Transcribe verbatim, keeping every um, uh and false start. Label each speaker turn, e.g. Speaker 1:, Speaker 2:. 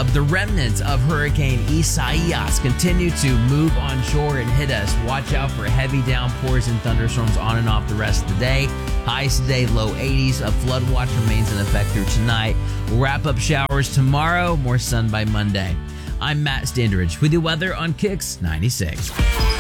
Speaker 1: of the remnants of Hurricane Isaias continue to move onshore and hit us. Watch out for heavy downpours and thunderstorms on and off the rest of the day. Highs today, low eighties. A flood watch remains in effect through tonight. We'll wrap up showers tomorrow. More sun by Monday. I'm Matt Standridge with the weather on Kicks ninety-six.